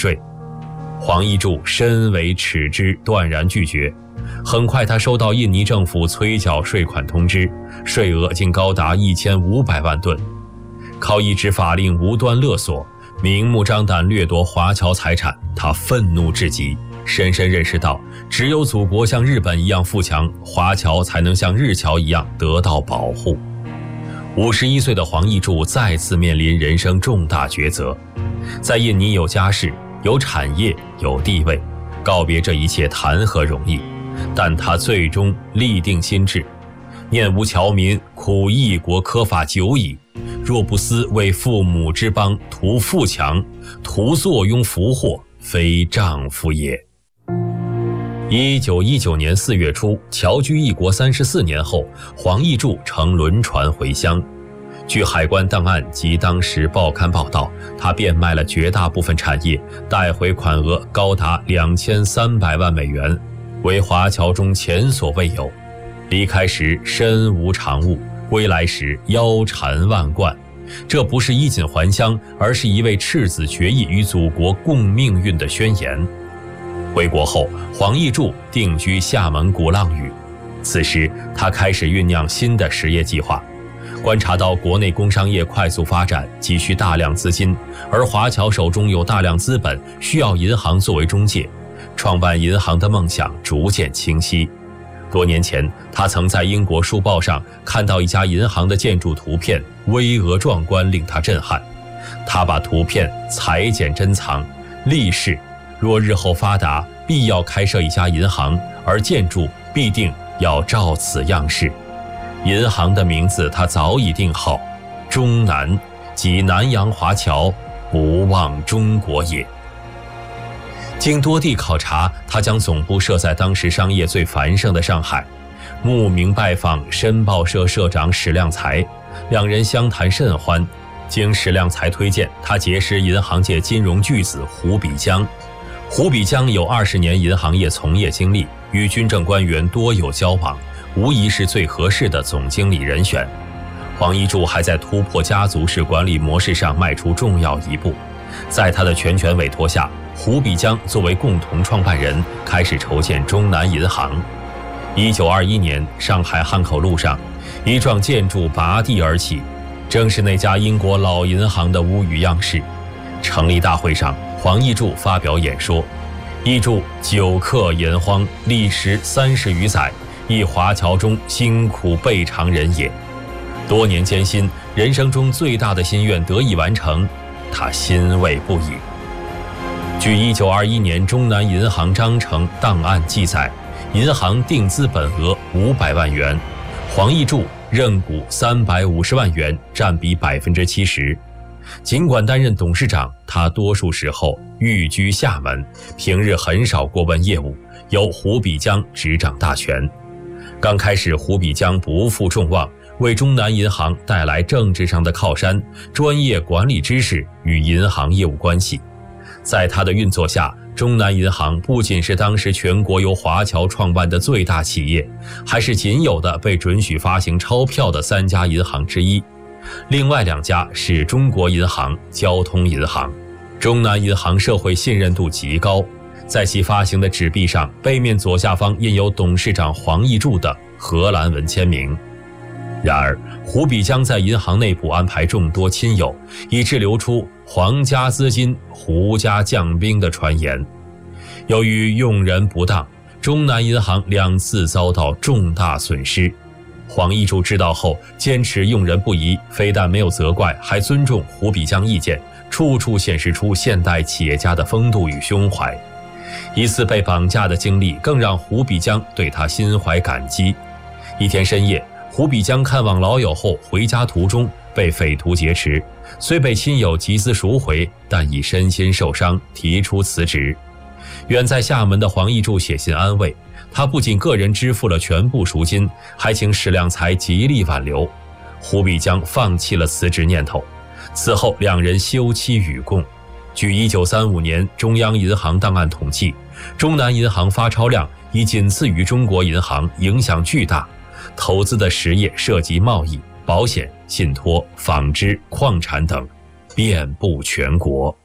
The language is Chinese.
税。黄义柱深为耻之，断然拒绝。很快他收到印尼政府催缴税款通知，税额竟高达1500万吨。靠一纸法令无端勒索，明目张胆掠夺华侨财产，他愤怒至极，深深认识到只有祖国像日本一样富强，华侨才能像日侨一样得到保护。51岁的黄义柱再次面临人生重大抉择，在印尼有家室，有产业，有地位，告别这一切谈何容易？但他最终立定心志，念吾侨民苦异国科法久矣，若不思为父母之邦图富强，图坐拥福祸，非丈夫也。1919年4月初，侨居异国34年后，黄义柱乘轮船回乡。据海关档案及当时报刊报道，他变卖了绝大部分产业，带回款额高达2300万美元，为华侨中前所未有。离开时身无长物，归来时腰缠万贯。这不是衣锦还乡，而是一位赤子决意与祖国共命运的宣言。回国后，黄义柱定居厦门鼓浪屿。此时他开始酝酿新的实业计划。观察到国内工商业快速发展，急需大量资金，而华侨手中有大量资本，需要银行作为中介，创办银行的梦想逐渐清晰。多年前，他曾在英国书报上看到一家银行的建筑图片，巍峨壮观，令他震撼。他把图片裁剪珍藏，立誓若日后发达，必要开设一家银行，而建筑必定要照此样式。银行的名字他早已定好，中南，即南洋华侨，不忘中国也。经多地考察，他将总部设在当时商业最繁盛的上海，慕名拜访申报社社长史量才，两人相谈甚欢。经史量才推荐，他结识银行界金融巨子胡比江。胡比江有20年银行业从业经历，与军政官员多有交往，无疑是最合适的总经理人选。黄义柱还在突破家族式管理模式上迈出重要一步。在他的全权委托下，胡比江作为共同创办人，开始筹建中南银行。1921年，上海汉口路上，一幢建筑拔地而起，正是那家英国老银行的屋宇样式。成立大会上，黄义柱发表演说，义柱久克炎荒，历时30余载，亦华侨中辛苦备尝人也。多年艰辛，人生中最大的心愿得以完成，他欣慰不已。据1921年中南银行章程档案记载，银行定资本额500万元，黄义柱认股350万元，占比70%。尽管担任董事长，他多数时候寓居厦门，平日很少过问业务，由胡比江执掌大权。刚开始，胡比江不负众望，为中南银行带来政治上的靠山、专业管理知识与银行业务关系。在他的运作下，中南银行不仅是当时全国由华侨创办的最大企业，还是仅有的被准许发行钞票的3家银行之一。另外2家是中国银行、交通银行。中南银行社会信任度极高，在其发行的纸币上，背面左下方印有董事长黄义柱的荷兰文签名。然而，胡比江在银行内部安排众多亲友，以致流出黄家资金、胡家将兵的传言。由于用人不当，中南银行2次遭到重大损失。黄义柱知道后，坚持用人不疑，非但没有责怪，还尊重胡比江意见，处处显示出现代企业家的风度与胸怀。一次被绑架的经历更让胡比江对他心怀感激。一天深夜，胡比江看望老友后，回家途中被匪徒劫持，虽被亲友集资赎回，但已身心受伤，提出辞职。远在厦门的黄义柱写信安慰，他不仅个人支付了全部赎金，还请史量才极力挽留。胡比江放弃了辞职念头。此后2人休戚与共。据1935年中央银行档案统计，中南银行发钞量已仅次于中国银行，影响巨大。投资的实业涉及贸易、保险、信托、纺织、矿产等，遍布全国。